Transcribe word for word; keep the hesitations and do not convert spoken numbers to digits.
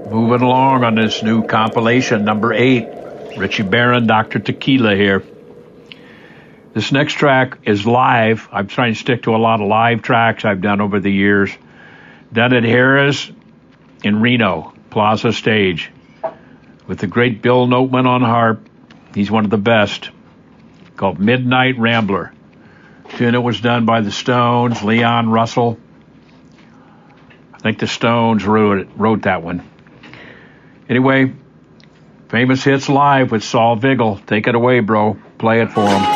Moving along on this new compilation, number eight. Richie Barron, Doctor Tequila here. This next track is live. I'm trying to stick to a lot of live tracks I've done over the years. Done at Harrah's in Reno, Plaza Stage, with the great Bill Noteman on harp. He's one of the best. Called Midnight Rambler. Tune it was done by the Stones, Leon Russell. I think the Stones wrote it, wrote that one. Anyway, Famous Hits Live with Saul Vigil. Take it away, bro. Play it for him.